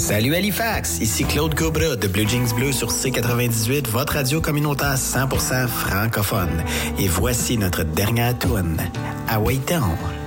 Salut Halifax, ici Claude Cobra de Blue Jeans Bleu sur C98, votre radio communautaire 100% francophone. Et voici notre dernière tourne, à Waiton.